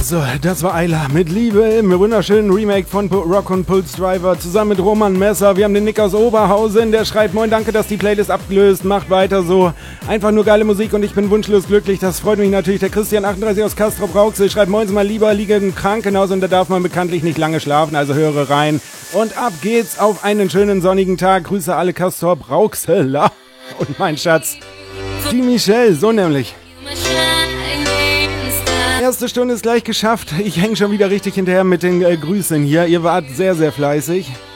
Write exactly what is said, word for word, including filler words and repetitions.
So, das war Ayla mit Liebe im wunderschönen Remake von Rock und Pulse Driver zusammen mit Roman Messer. Wir haben den Nick aus Oberhausen, der schreibt: Moin, danke, dass die Playlist abgelöst, macht weiter so. Einfach nur geile Musik und ich bin wunschlos glücklich. Das freut mich natürlich. Der Christian achtunddreißig aus Castrop-Rauxel schreibt: Moin, mal lieber, liege im Krankenhaus und da darf man bekanntlich nicht lange schlafen, also höre rein. Und ab geht's auf einen schönen sonnigen Tag. Grüße alle Castrop-Rauxeler und mein Schatz, die Michelle, so nämlich. Erste Stunde ist gleich geschafft. Ich hänge schon wieder richtig hinterher mit den äh, Grüßen hier. Ihr wart sehr, sehr fleißig.